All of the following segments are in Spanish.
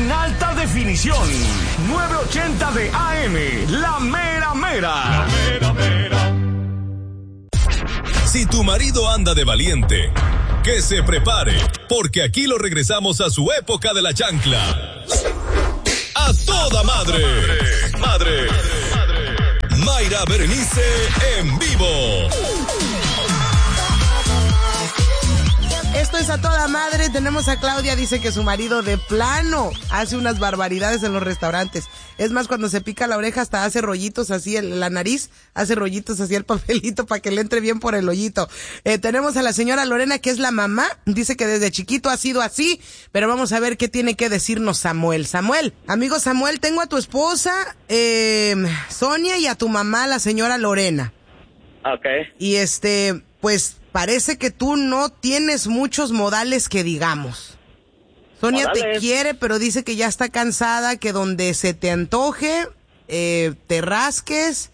en alta definición. 980 de AM, La Mera Mera. La Mera Mera. Si tu marido anda de valiente, que se prepare, porque aquí lo regresamos a su época de la chancla. ¡A toda madre! ¡Madre! Mayra Berenice en vivo. Esto es A Toda Madre. Tenemos a Claudia, dice que su marido de plano hace unas barbaridades en los restaurantes. Es más, cuando se pica la oreja hasta hace rollitos así, la nariz hace rollitos así el papelito para que le entre bien por el hoyito. Tenemos a la señora Lorena, que es la mamá. Dice que desde chiquito ha sido así, pero vamos a ver qué tiene que decirnos Samuel. Samuel, amigo Samuel, tengo a tu esposa, Sonia, y a tu mamá, la señora Lorena. Okay. Y pues parece que tú no tienes muchos modales que digamos. Sonia te quiere, pero dice que ya está cansada, que donde se te antoje, te rasques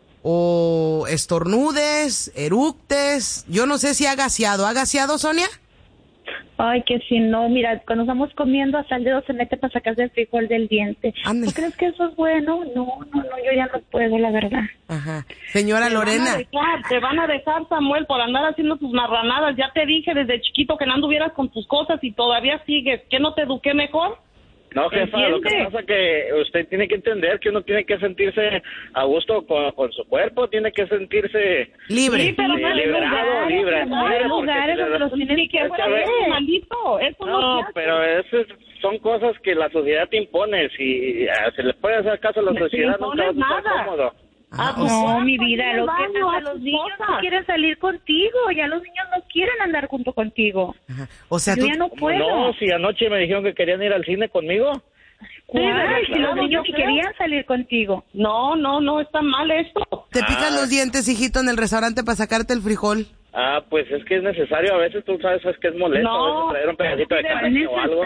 o estornudes, eructes. Yo no sé si ha gaseado. ¿Ha gaseado, Sonia? Ay, que si no, mira, cuando estamos comiendo hasta el dedo se mete para sacarse el frijol del diente. Ándale. ¿Tú crees que eso es bueno? No, yo ya no puedo, la verdad. Ajá. Señora Lorena. Te van a dejar, Samuel, por andar haciendo tus marranadas. Ya te dije desde chiquito que no anduvieras con tus cosas y todavía sigues. ¿Qué no te eduqué mejor? No, jefa, lo que pasa es que usted tiene que entender que uno tiene que sentirse a gusto con su cuerpo, tiene que sentirse libre. Sí, pero no liberado, libre. Hay lugares donde los tienen que hacer. Maldito, eso no, pero son cosas que la sociedad te impone. Si se le puede hacer caso a la sociedad, nunca va a estar cómodo. No, mi vida, lo que hasta los niños no quieren salir contigo, ya los niños no quieren andar junto contigo. Ajá. O sea, yo ya no puedo. No, si anoche me dijeron que querían ir al cine conmigo. ¿Cuál? Si los niños que querían salir contigo. No, está mal esto. Te pican los dientes, hijito, en el restaurante para sacarte el frijol. Pues es que es necesario, a veces tú sabes que es molesto, a veces traer un pedacito de carne o algo.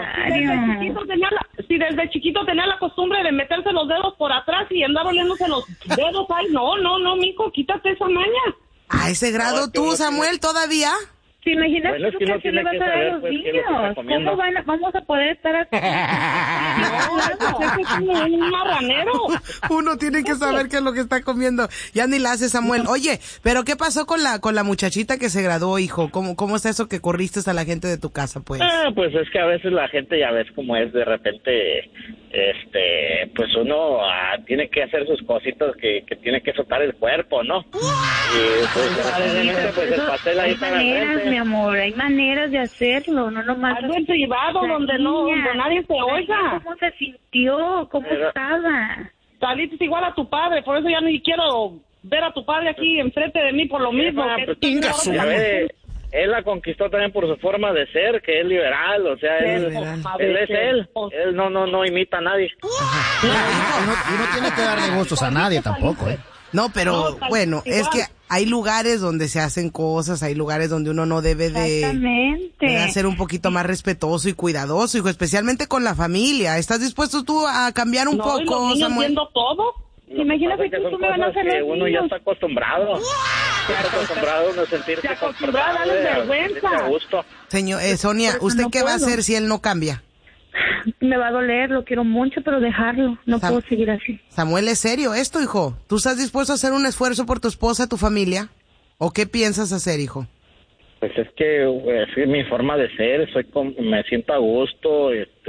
Si desde chiquito tenía la costumbre de meterse los dedos por atrás y andar oliéndose los dedos, ay, no, mijo, quítate esa maña. A ese grado tú, Samuel, ¿todavía? ¿Te imaginas Bueno, tú que le vas a dar a los niños? ¿Cómo vamos a poder estar así? Es como un marranero. Uno tiene que saber qué es lo que está comiendo. Ya ni la hace, Samuel. Oye, pero ¿qué pasó con la muchachita que se graduó, hijo? ¿Cómo está eso que corriste a la gente de tu casa, pues? Pues es que a veces la gente ya ves cómo es de repente, pues uno tiene que hacer sus cositas que tiene que soltar el cuerpo, ¿no? Y pues el pastel ahí para mi amor, hay maneras de hacerlo, no nomás algo en privado donde nadie se oiga. ¿Cómo se sintió? ¿Cómo estaba? Saliste igual a tu padre, por eso ya ni quiero ver a tu padre aquí enfrente de mí por lo mismo. Él la conquistó también por su forma de ser, que es liberal, o sea, él es él no imita a nadie. Y no tiene que darle gustos a nadie tampoco, No, pero bueno, es que hay lugares donde se hacen cosas, hay lugares donde uno no debe de ser un poquito más respetuoso y cuidadoso, hijo, especialmente con la familia. ¿Estás dispuesto tú a cambiar un poco, ¿y los niños Samuel? viendo todo? Imagínate que tú me van a hacer los uno ya está acostumbrado. Está acostumbrado a uno sentirse acostumbrado a darle vergüenza. A gusto. Señor, Sonia, ¿usted qué va a hacer si él no cambia? Me va a doler, lo quiero mucho, pero dejarlo. No puedo seguir así. Samuel, ¿es serio esto, hijo? ¿Tú estás dispuesto a hacer un esfuerzo por tu esposa, tu familia? ¿O qué piensas hacer, hijo? Pues es que es mi forma de ser, me siento a gusto,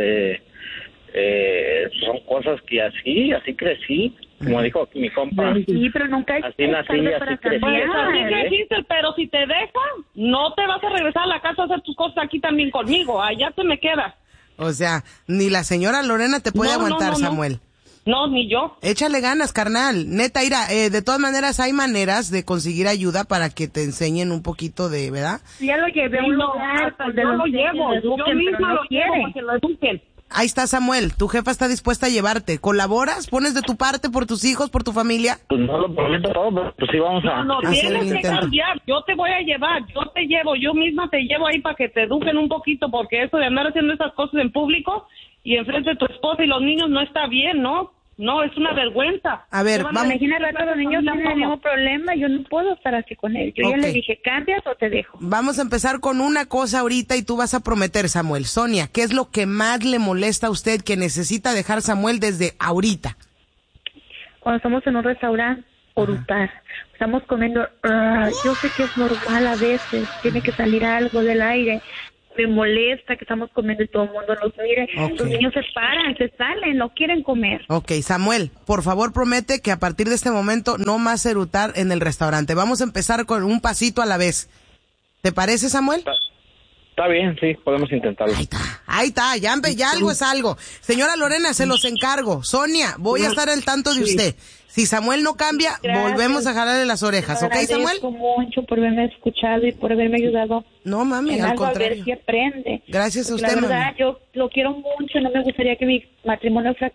son cosas que así crecí, como dijo mi compa. Sí, pero nunca así nací y así crecí. Así creciste, pero si te dejan, no te vas a regresar a la casa a hacer tus cosas aquí también conmigo, allá te me quedas. O sea, ni la señora Lorena te puede aguantar, Samuel. No, ni yo. Échale ganas, carnal. Neta, Ira, de todas maneras hay maneras de conseguir ayuda para que te enseñen un poquito de, ¿verdad? Ya lo llevé a un lugar donde yo lo llevo, yo misma lo llevo para que lo eduquen. Ahí está, Samuel, tu jefa está dispuesta a llevarte. ¿Colaboras? ¿Pones de tu parte por tus hijos, por tu familia? Pues no lo prometo todo, pues sí vamos a... No, tienes que cambiar, yo te voy a llevar, yo te llevo, yo misma te llevo ahí para que te eduquen un poquito, porque eso de andar haciendo esas cosas en público y enfrente de tu esposa y los niños no está bien, ¿no? No, es una vergüenza. A ver, vamos. Imagina, al rato los niños tienen el mismo problema. Yo no puedo estar así con él. Yo ya le dije, ¿cambias o te dejo? Vamos a empezar con una cosa ahorita y tú vas a prometer, Samuel. Sonia, ¿qué es lo que más le molesta a usted que necesita dejar Samuel desde ahorita? Cuando estamos en un restaurante, orutar. Estamos comiendo, yo sé que es normal a veces, tiene que salir algo del aire. Me molesta que estamos comiendo y todo el mundo nos mire. Los niños se paran, se salen, no quieren comer. Ok, Samuel, por favor promete que a partir de este momento no más erutar en el restaurante. Vamos a empezar con un pasito a la vez. ¿Te parece, Samuel? Está bien, sí, podemos intentarlo. Ahí está, ya algo es algo. Señora Lorena, se los encargo. Sonia, voy a estar al tanto de usted. Si Samuel no cambia, volvemos a jalarle las orejas, ¿ok, Samuel? Agradezco mucho por haberme escuchado y por haberme ayudado. No, mami, al contrario. A ver si aprende. Gracias a usted, la verdad, mami. yo lo quiero mucho, no me gustaría que mi matrimonio fracasara.